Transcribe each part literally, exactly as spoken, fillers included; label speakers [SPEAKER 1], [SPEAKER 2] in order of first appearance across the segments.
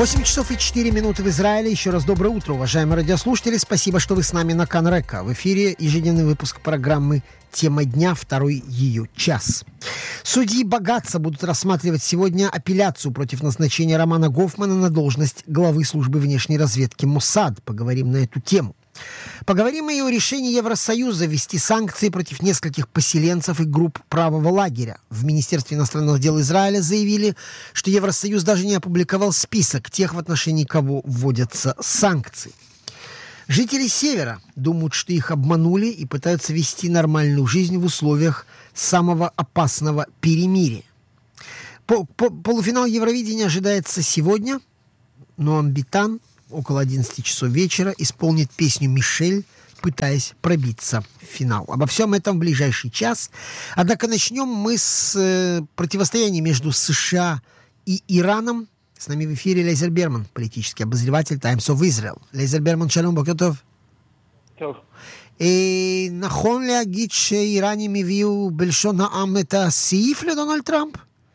[SPEAKER 1] восемь часов и четыре минуты в Израиле. Еще раз доброе утро, уважаемые радиослушатели. Спасибо, что вы с нами на Кан-Река. В эфире ежедневный выпуск программы «Тема дня», второй ее час. Судьи Багаца будут рассматривать сегодня апелляцию против назначения Романа Гофмана на должность главы службы внешней разведки Моссад. Поговорим на эту тему. Поговорим и о решении Евросоюза ввести санкции против нескольких поселенцев и групп правого лагеря. В Министерстве иностранных дел Израиля заявили, что Евросоюз даже не опубликовал список тех, в отношении кого вводятся санкции. Жители Севера думают, что их обманули и пытаются вести нормальную жизнь в условиях самого опасного перемирия. По- по- полуфинал Евровидения ожидается сегодня, но Амбитан около одиннадцати часов вечера исполнит песню «Мишель», пытаясь пробиться в финал. Обо всем этом в ближайший час. Однако начнем мы с э, противостояния между США и Ираном. С нами в эфире Лейзер Берман, политический обозреватель Times of Israel. Лейзер Берман, שלום, בוקר טוב.
[SPEAKER 2] טוב.
[SPEAKER 1] אה, נכון להגיד שאיראנים הביאו בלשון העם את הסעיף לדונלד טראמפ?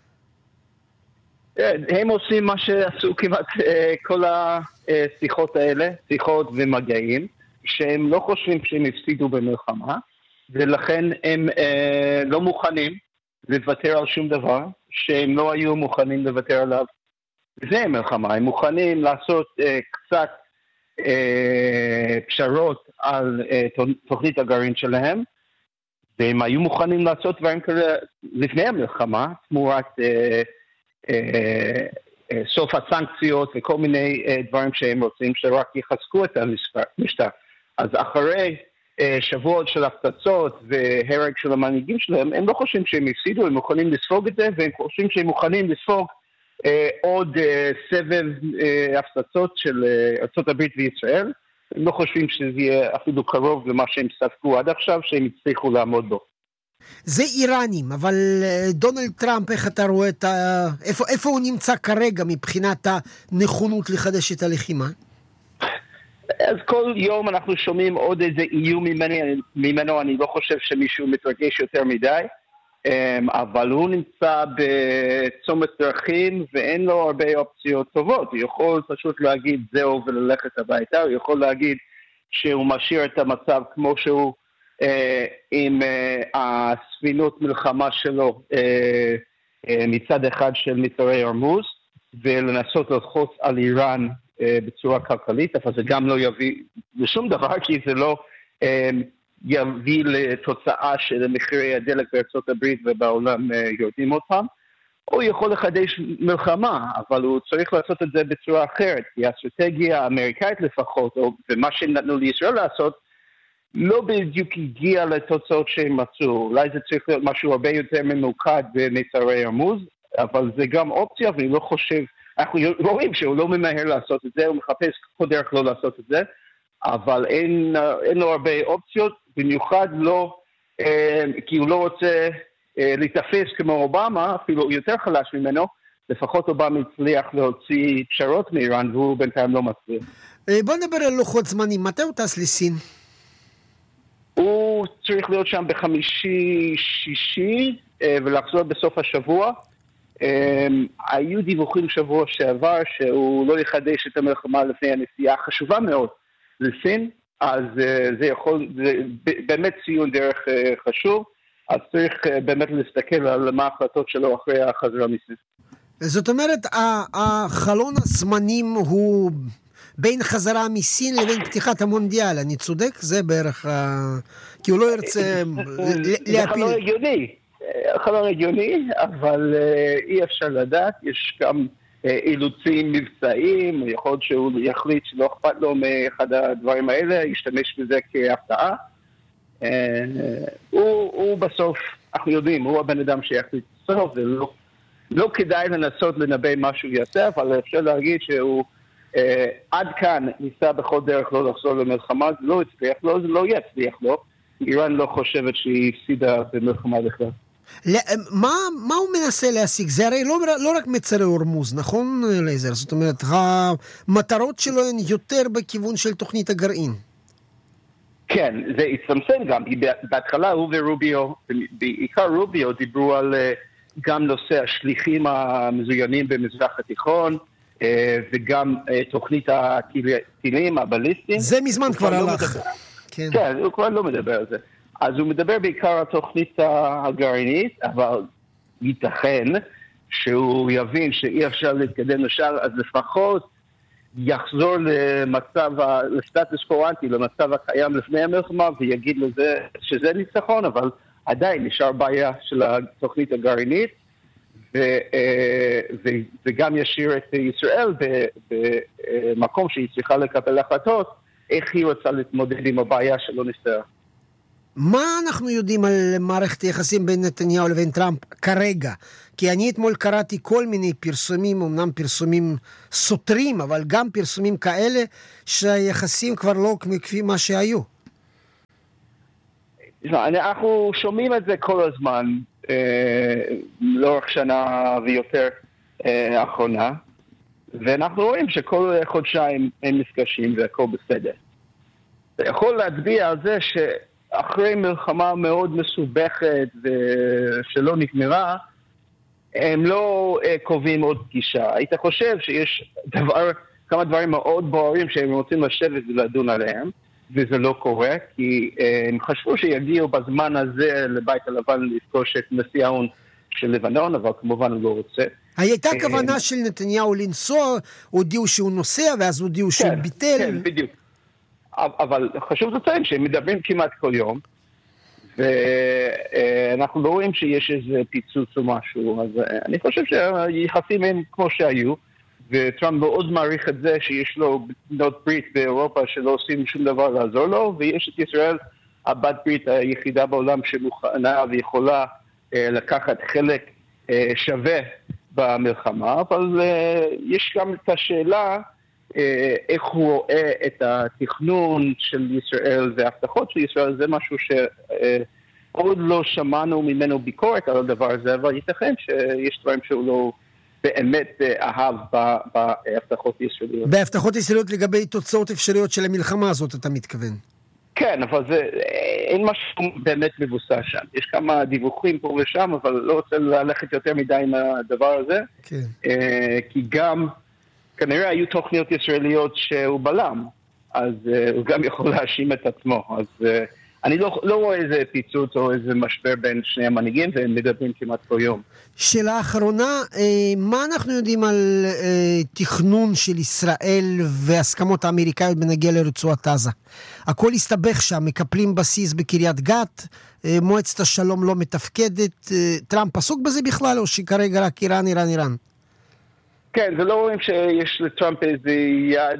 [SPEAKER 2] הם עושים מה שעשו כמעט כל השיחות האלה, שיחות ומגעים, שהם לא חושבים שהם הפסידו במלחמה, ולכן הם אה, לא מוכנים לוותר על שום דבר, שהם לא היו מוכנים לוותר עליו. זה מלחמה, הם מוכנים לעשות אה, קצת אה, פשרות על אה, תוכנית הגרעין שלהם, והם היו מוכנים לעשות דברים כאלה לפני המלחמה, תמורת אה, אה, אה, סוף הסנקציות וכל מיני אה, דברים שהם רוצים, שרק יחזקו את המשטר. אז אחרי אה, שבועות של הפצצות והרג של המנהיגים שלהם, הם לא חושבים שהם הפסידו, הם מוכנים לספוג את זה, והם חושבים שהם מוכנים לספוג אה, עוד אה, סבב אה, הפצצות של אה, ארצות הברית וישראל. הם לא חושבים שזה יהיה אפילו קרוב למה שהם ספגו עד עכשיו, שהם הצליחו לעמוד בו.
[SPEAKER 1] זה איראנים, אבל דונלד טראמפ, איך אתה רואה את ה... איפה, איפה הוא נמצא כרגע מבחינת הנכונות לחדש את הלחימה?
[SPEAKER 2] אז כל יום אנחנו שומעים עוד איזה איום ממנו, ממנו אני לא חושב שמישהו מתרגש יותר מדי, אבל הוא נמצא בצומת דרכים ואין לו הרבה אופציות טובות. הוא יכול פשוט להגיד זהו וללכת הביתה, הוא יכול להגיד שהוא משאיר את המצב כמו שהוא, עם הספינות מלחמה שלו מצד אחד של מצרי הרמוז, ולנסות ללחוץ על איראן בצורה כלכלית, אבל זה גם לא יביא לשום דבר, כי זה לא יביא לתוצאה של מחירי הדלק בארצות הברית ובעולם יורדים אותם. הוא יכול לחדש מלחמה, אבל הוא צריך לעשות את זה בצורה אחרת, כי האסטרטגיה האמריקאית לפחות, ומה שהם נתנו לישראל לעשות, לא בדיוק הגיע לתוצאות שהם מצאו. אולי זה צריך להיות משהו הרבה יותר ממוקד במצרי הרמוז, אבל זה גם אופציה, ואני לא חושב, אנחנו רואים שהוא לא ממהר לעשות את זה, הוא מחפש כל דרך לא לעשות את זה, אבל אין, אין לו הרבה אופציות, במיוחד לא, כי הוא לא רוצה להתאפס כמו אובמה, אפילו יותר חלש ממנו, לפחות אובמה הצליח להוציא פשרות מאיראן, והוא בינתיים לא מצליח.
[SPEAKER 1] בוא נדבר על לוחות זמנים, מתי הוא טס לסין?
[SPEAKER 2] הוא צריך להיות שם בחמישי-שישי ולחזור בסוף השבוע. היו דיווחים שבוע שעבר שהוא לא יחדש את המלחמה לפני הנסיעה חשובה מאוד לסין, אז זה יכול, זה באמת ציון דרך חשוב, אז צריך באמת להסתכל על מה ההחלטות שלו אחרי החזרה מסין.
[SPEAKER 1] זאת אומרת, החלון הזמנים הוא בין חזרה מסין לבין פתיחת המונדיאל, אני צודק? זה בערך, כי הוא לא ירצה להפיל.
[SPEAKER 2] זה חלון הגיוני, חלון הגיוני, אבל אי אפשר לדעת, יש גם אילוצים מבצעיים, יכול להיות שהוא יחליט שלא אכפת לו מאחד הדברים האלה, ישתמש בזה כהפתעה. הוא בסוף, אנחנו יודעים, הוא הבן אדם שיחליט בסוף, זה לא כדאי לנסות לנבא משהו יעשה, אבל אפשר להגיד שהוא עד כאן ניסה בכל דרך לא לחזור למלחמה, זה לא הצליח לו, זה לא יצליח לו. איראן לא חושבת שהיא הפסידה במלחמה בכלל.
[SPEAKER 1] מה, מה הוא מנסה להשיג? זה הרי לא, לא רק מצרי הורמוז, נכון לייזר? זאת אומרת, המטרות שלו הן יותר בכיוון של תוכנית הגרעין.
[SPEAKER 2] כן, זה הצטמצם גם. בהתחלה הוא ורוביו, בעיקר רוביו, דיברו על גם נושא השליחים המזוינים במזרח התיכון, וגם תוכנית הטילים הבליסטיים.
[SPEAKER 1] זה מזמן כבר הלך.
[SPEAKER 2] כן. כן, הוא כבר לא מדבר על זה. אז הוא מדבר בעיקר על תוכנית הגרעינית, אבל ייתכן שהוא יבין שאי אפשר להתקדם לשם, אז לפחות יחזור למצב, לסטטוס קוו אנטי, למצב הקיים לפני המלחמה, ויגיד לזה שזה ניצחון, אבל עדיין נשאר בעיה של התוכנית הגרעינית, ו, ו, וגם ישאיר את ישראל במקום שהיא צריכה לקבל החלטות, איך היא רוצה להתמודד עם הבעיה שלא נסתרה.
[SPEAKER 1] מה אנחנו יודעים על מערכת היחסים בין נתניהו לבין טראמפ כרגע? כי אני אתמול קראתי כל מיני פרסומים, אמנם פרסומים סותרים, אבל גם פרסומים כאלה שהיחסים כבר לא כפי מה שהיו.
[SPEAKER 2] אנחנו שומעים את זה כל הזמן, לאורך שנה ויותר האחרונה, ואנחנו רואים שכל חודשיים הם נפגשים והכל בסדר. זה יכול להצביע על זה שאחרי מלחמה מאוד מסובכת ושלא נגמרה, הם לא קובעים עוד פגישה. היית חושב שיש דבר, כמה דברים מאוד בוערים שהם רוצים לשבת ולדון עליהם, וזה לא קורה, כי הם חשבו שיגיעו בזמן הזה לבית הלבן לפגוש את נשיא האו"ם של לבנון, אבל כמובן הוא לא רוצה.
[SPEAKER 1] הייתה כוונה של נתניהו לנסוע, הודיעו שהוא נוסע, ואז הודיעו שהוא ביטל.
[SPEAKER 2] כן, בדיוק. אבל חשוב לציין שהם מדברים כמעט כל יום, ואנחנו לא רואים שיש איזה פיצוץ או משהו, אז אני חושב שהיחסים הם כמו שהיו, וטראמפ מאוד מעריך את זה שיש לו בנות ברית באירופה שלא עושים שום דבר לעזור לו, ויש את ישראל, הבת ברית היחידה בעולם שמוכנה ויכולה לקחת חלק שווה במלחמה, אבל יש גם את השאלה איך הוא רואה את התכנון של ישראל וההבטחות של ישראל, זה משהו שעוד לא שמענו ממנו ביקורת על הדבר הזה, אבל ייתכן שיש דברים שהוא לא באמת אהב בהבטחות ישראליות.
[SPEAKER 1] בהבטחות ישראליות לגבי תוצאות אפשריות של המלחמה הזאת, אתה מתכוון?
[SPEAKER 2] כן, אבל זה, אין משהו באמת מבוסס שם. יש כמה דיווחים פה ושם, אבל לא רוצה ללכת יותר מדי עם הדבר הזה. כן. כי גם, כנראה היו תוכניות ישראליות שהוא בלם, אז הוא גם יכול להאשים את עצמו. אז אני לא, לא רואה איזה פיצוץ או איזה משבר בין שני המנהיגים, והם מדברים כמעט כל יום.
[SPEAKER 1] שאלה אחרונה, מה אנחנו יודעים על תכנון של ישראל והסכמות האמריקאיות בנגיע לרצועת עזה? הכל הסתבך שם, מקפלים בסיס בקריית גת, מועצת השלום לא מתפקדת, טראמפ עסוק בזה בכלל, או שכרגע רק איראן, איראן, איראן?
[SPEAKER 2] כן, זה לא רואים שיש לטראמפ איזה יד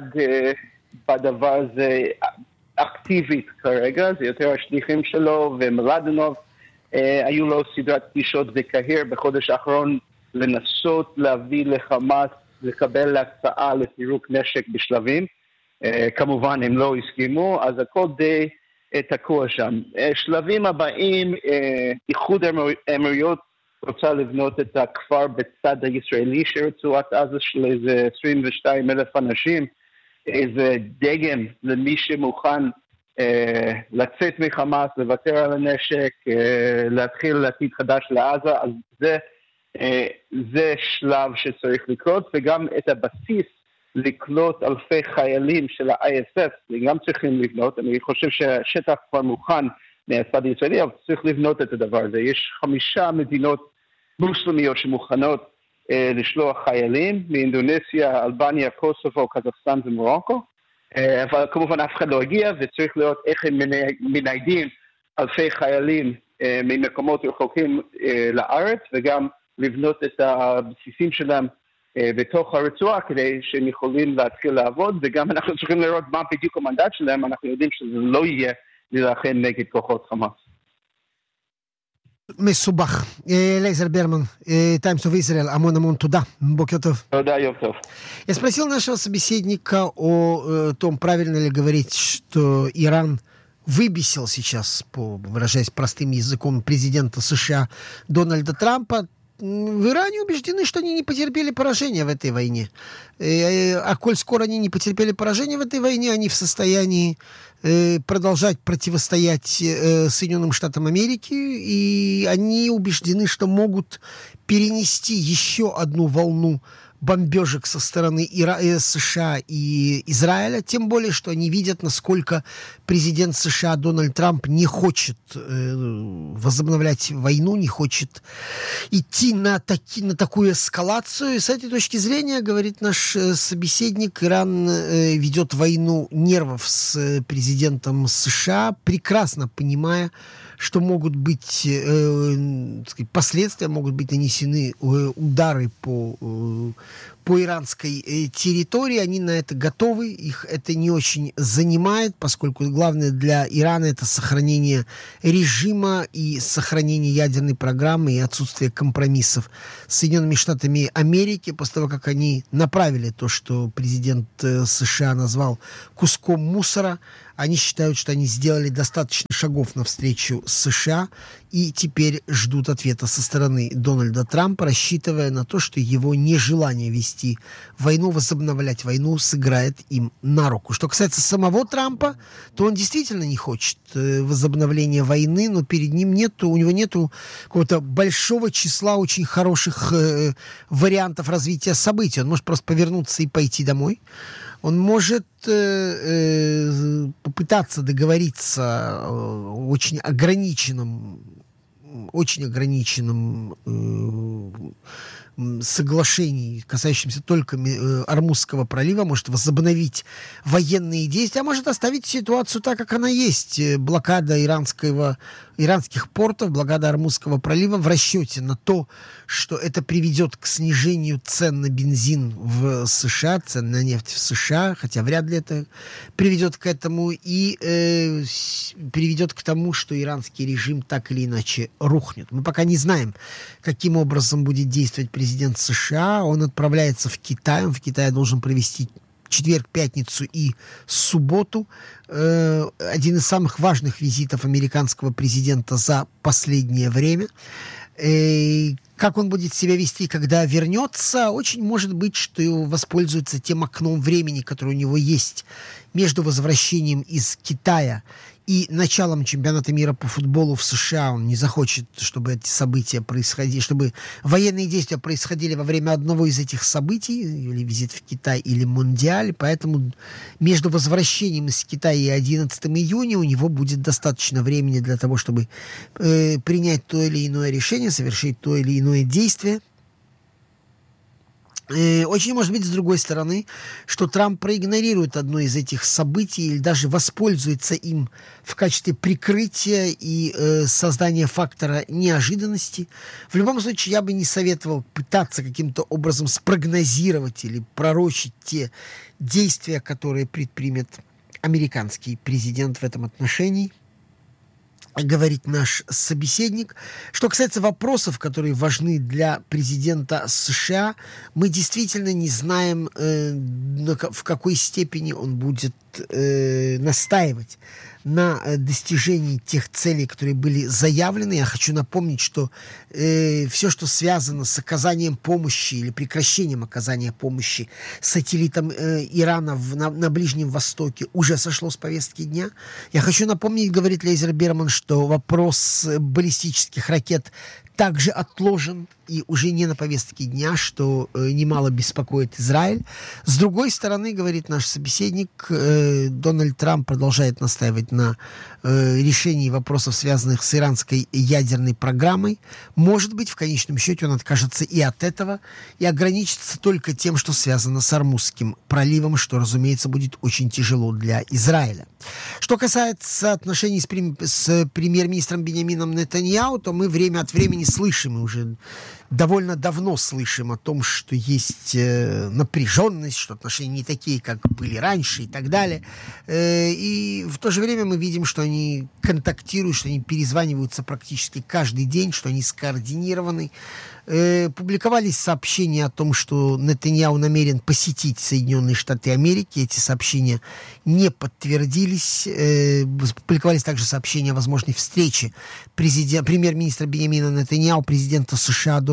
[SPEAKER 2] בדבר הזה אקטיבית כרגע, זה יותר השליחים שלו ומלדנוב, אה, היו לו סדרת פגישות בקהיר בחודש האחרון לנסות להביא לחמאס לקבל להקצאה לפירוק נשק בשלבים, אה, כמובן הם לא הסכימו, אז הכל די אה, תקוע שם. אה, שלבים הבאים, אה, איחוד האמירויות רוצה לבנות את הכפר בצד הישראלי של רצועת עזה של איזה עשרים ושניים אלף אנשים, איזה דגם למי שמוכן אה, לצאת מחמאס, לוותר על הנשק, אה, להתחיל לעתיד חדש לעזה, אז זה, אה, זה שלב שצריך לקרות, וגם את הבסיס לקלוט אלפי חיילים של ה-איי אס אף, גם צריכים לבנות, אני חושב שהשטח כבר מוכן מהצד הישראלי, אבל צריך לבנות את הדבר הזה. יש חמישה מדינות מוסלמיות שמוכנות לשלוח חיילים מאינדונזיה, אלבניה, קוסובו, קזחסטן ומורוקו, אבל כמובן אף אחד לא הגיע, וצריך לראות איך הם מניידים אלפי חיילים ממקומות רחוקים לארץ, וגם לבנות את הבסיסים שלהם בתוך הרצועה כדי שהם יכולים להתחיל לעבוד, וגם אנחנו צריכים לראות מה בדיוק המנדט שלהם, אנחנו יודעים שזה לא יהיה להילחם נגד כוחות חמאס.
[SPEAKER 1] מסובך. Лейзер Берман, Times of Israel, המון המון туда. Бокер тов.
[SPEAKER 2] Да, йов тов.
[SPEAKER 1] Я спросил нашего собеседника о том, правильно ли говорить, что Иран выбесил сейчас, по, выражаясь простым языком, президента США Дональда Трампа. В Иране убеждены, что они не потерпели поражения в этой войне. А коль скоро они не потерпели поражения в этой войне, они в состоянии продолжать противостоять Соединенным Штатам Америки, и они убеждены, что могут перенести еще одну волну бомбежек со стороны Ира... США и Израиля, тем более, что они видят, насколько президент США Дональд Трамп не хочет э, возобновлять войну, не хочет идти на, таки, на такую эскалацию. И с этой точки зрения, говорит наш э, собеседник, Иран э, ведет войну нервов с э, президентом США, прекрасно понимая, что могут быть э, сказать, последствия, могут быть нанесены э, удары по, э, по иранской э, территории. Они на это готовы, их это не очень занимает, поскольку главное для Ирана это сохранение режима и сохранение ядерной программы и отсутствие компромиссов с Соединенными Штатами Америки после того, как они направили то, что президент э, США назвал куском мусора. Они считают, что они сделали достаточно шагов навстречу США и теперь ждут ответа со стороны Дональда Трампа, рассчитывая на то, что его нежелание вести войну, возобновлять войну сыграет им на руку. Что касается самого Трампа, то он действительно не хочет э, возобновления войны, но перед ним нету, у него нету какого-то большого числа очень хороших э, вариантов развития событий. Он может просто повернуться и пойти домой. Он может э, э, попытаться договориться о очень ограниченном, очень ограниченном э, соглашении, касающемся только э, Ормузского пролива, может возобновить военные действия, а может оставить ситуацию так, как она есть. Блокада иранского, иранских портов, блокада Ормузского пролива в расчете на то, что это приведет к снижению цен на бензин в США, цен на нефть в США, хотя вряд ли это приведет к этому, и э, приведет к тому, что иранский режим так или иначе рухнет. Мы пока не знаем, каким образом будет действовать президент США. Он отправляется в Китай, он в Китае должен провести четверг, пятницу и субботу. Э, один из самых важных визитов американского президента за последнее время. Э, как он будет себя вести, когда вернется, очень может быть, что его воспользуется тем окном времени, которое у него есть между возвращением из Китая и началом чемпионата мира по футболу в США. Он не захочет, чтобы эти события происходили, чтобы военные действия происходили во время одного из этих событий, или визит в Китай, или Мундиаль. Поэтому между возвращением из Китая и одиннадцатого июня у него будет достаточно времени для того, чтобы э, принять то или иное решение, совершить то или иное действие. Очень может быть, с другой стороны, что Трамп проигнорирует одно из этих событий или даже воспользуется им в качестве прикрытия и э, создания фактора неожиданности. В любом случае, я бы не советовал пытаться каким-то образом спрогнозировать или пророчить те действия, которые предпримет американский президент в этом отношении. Говорит наш собеседник. Что касается вопросов, которые важны для президента США, мы действительно не знаем, э, в какой степени он будет э, настаивать на достижении тех целей, которые были заявлены. Я хочу напомнить, что э, все, что связано с оказанием помощи или прекращением оказания помощи сателлитам э, Ирана в, на, на Ближнем Востоке, уже сошло с повестки дня. Я хочу напомнить, говорит Лейзер Берман, что вопрос баллистических ракет также отложен и уже не на повестке дня, что э, немало беспокоит Израиль. С другой стороны, говорит наш собеседник, э, Дональд Трамп продолжает настаивать на э, решении вопросов, связанных с иранской ядерной программой. Может быть, в конечном счете он откажется и от этого, и ограничится только тем, что связано с Ормузским проливом, что, разумеется, будет очень тяжело для Израиля. Что касается отношений с, прем- с премьер-министром Биньямином Нетаньяху, то мы время от времени слышим, и уже довольно давно слышим о том, что есть э, напряженность, что отношения не такие, как были раньше и так далее. Э, и в то же время мы видим, что они контактируют, что они перезваниваются практически каждый день, что они скоординированы. Э, публиковались сообщения о том, что Нетаньяху намерен посетить Соединенные Штаты Америки. Эти сообщения не подтвердились. Э, публиковались также сообщения о возможной встрече президент, премьер-министра Биньямина Нетаньяху, президента США Дональда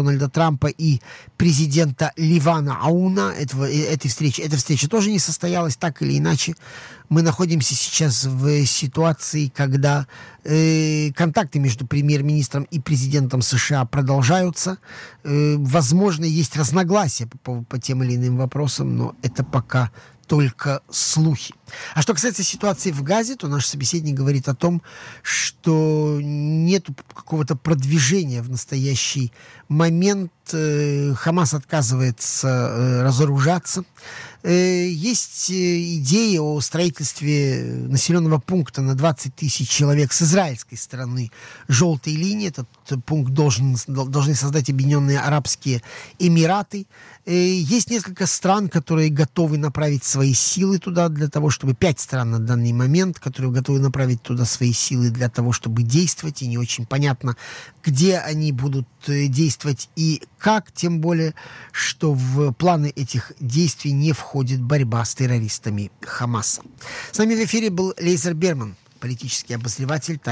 [SPEAKER 1] Дональда Трампа и президента Ливана Ауна. Этого, этой встречи, эта встреча тоже не состоялась, так или иначе. Мы находимся сейчас в ситуации, когда э, контакты между премьер-министром и президентом США продолжаются. Э, возможно, есть разногласия по, по тем или иным вопросам, но это пока только слухи. А что касается ситуации в Газе, то наш собеседник говорит о том, что нет какого-то продвижения в настоящий момент. Хамас отказывается разоружаться. Есть идея о строительстве населенного пункта на двадцать тысяч человек с израильской стороны желтой линии. Этот пункт должен, должны создать Объединенные Арабские Эмираты. Есть несколько стран, которые готовы направить свои силы туда для того, чтобы... Пять стран на данный момент, которые готовы направить туда свои силы для того, чтобы действовать. И не очень понятно, где они будут действовать и как. Тем более, что в планы этих действий не входит борьба с террористами Хамаса. С нами в эфире был Лейзер Берман, политический обозреватель